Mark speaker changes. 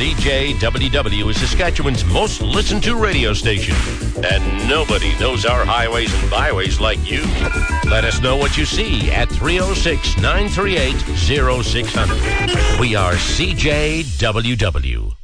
Speaker 1: CJWW is Saskatchewan's most listened to radio station. And nobody knows our highways and byways like you. Let us know what you see at 306-938-0600. We are CJWW.